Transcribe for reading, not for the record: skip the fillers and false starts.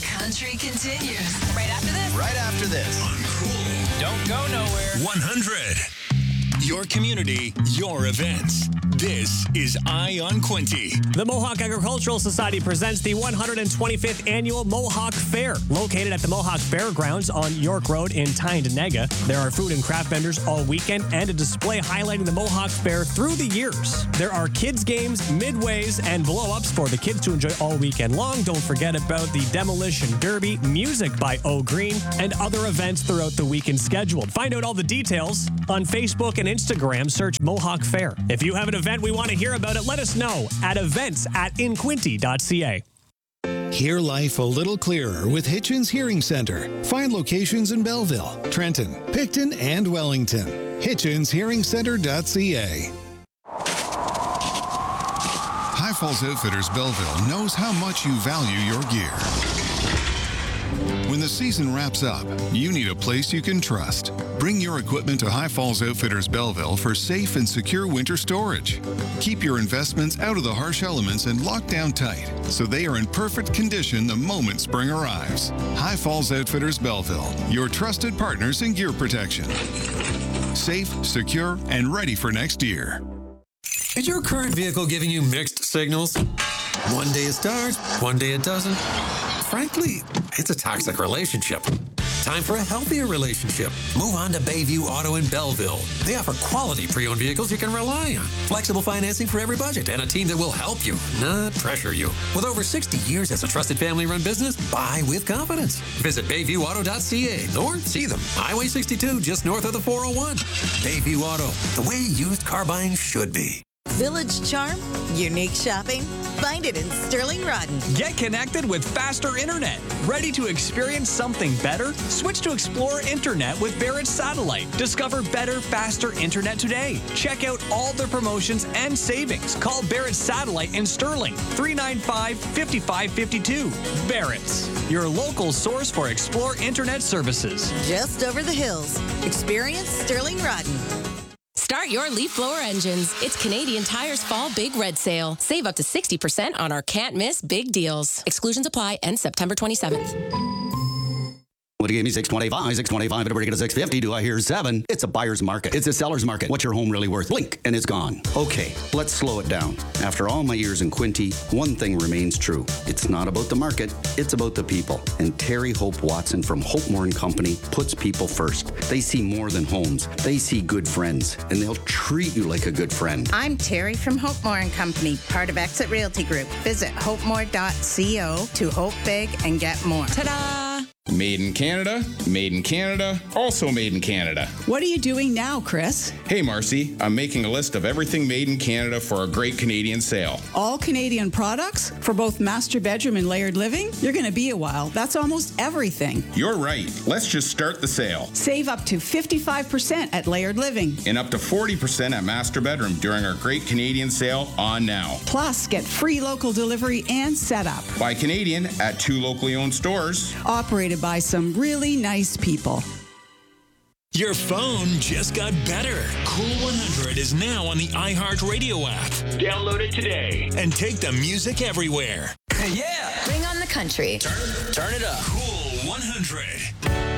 Country continues. Right after this. Right after this. On Cool. Don't go nowhere. 100. Your community, your events. This is Eye on Quinte. The Mohawk Agricultural Society presents the 125th Annual Mohawk Fair. Located at the Mohawk Fairgrounds on York Road in Tyendinaga, there are food and craft vendors all weekend and a display highlighting the Mohawk Fair through the years. There are kids' games, midways, and blow-ups for the kids to enjoy all weekend long. Don't forget about the Demolition Derby, music by O'Green, and other events throughout the weekend scheduled. Find out all the details on Facebook and Instagram. Search Mohawk Fair. If you have an event we want to hear about it, let us know at events@inquinte.ca. Hear life a little clearer with Hitchens Hearing Center. Find locations in Belleville, Trenton, Picton, and Wellington. HitchensHearingCenter.ca. High Falls Outfitters Belleville knows how much you value your gear. When the season wraps up, you need a place you can trust. Bring your equipment to High Falls Outfitters Belleville for safe and secure winter storage. Keep your investments out of the harsh elements and locked down tight so they are in perfect condition the moment spring arrives. High Falls Outfitters Belleville, your trusted partners in gear protection. Safe, secure, and ready for next year. Is your current vehicle giving you mixed signals? One day it starts, one day it doesn't. Frankly, it's a toxic relationship. Time for a healthier relationship. Move on to Bayview Auto in Belleville. They offer quality pre-owned vehicles you can rely on. Flexible financing for every budget and a team that will help you, not pressure you. With over 60 years as a trusted family-run business, buy with confidence. Visit BayviewAuto.ca or see them. Highway 62, just north of the 401. Bayview Auto, the way used car buying should be. Village charm, unique shopping. Find it in Sterling Rodden. Get connected with faster internet. Ready to experience something better? Switch to Explore Internet with Barrett Satellite. Discover better, faster internet today. Check out all their promotions and savings. Call Barrett Satellite in Sterling, 395-5552. Barrett's, your local source for Explore Internet services. Just over the hills. Experience Sterling Rodden. Start your leaf blower engines. It's Canadian Tire's Fall Big Red Sale. Save up to 60% on our can't-miss big deals. Exclusions apply. End September 27th. Would you give me 625, 625, but we're going to 650. Do I hear 7? It's a buyer's market. It's a seller's market. What's your home really worth? Blink, and it's gone. Okay, let's slow it down. After all my years in Quinte, one thing remains true. It's not about the market, it's about the people. And Terry Hope Watson from Hope Moore & Company puts people first. They see more than homes. They see good friends, and they'll treat you like a good friend. I'm Terry from Hope Moore & Company, part of Exit Realty Group. Visit hopemore.co to hope big and get more. Ta-da! Made in Canada, also made in Canada. What are you doing now, Chris? Hey, Marcy, I'm making a list of everything made in Canada for a great Canadian sale. All Canadian products for both master bedroom and layered living? You're going to be a while. That's almost everything. You're right. Let's just start the sale. Save up to 55% at layered living. And up to 40% at master bedroom during our great Canadian sale on now. Plus, get free local delivery and setup. Buy Canadian at 2 locally owned stores. Operated by some really nice people. Your phone just got better. Cool 100 is now on the iHeartRadio app. Download it today and take the music everywhere. Yeah! Bring on the country. Turn it up. Cool 100.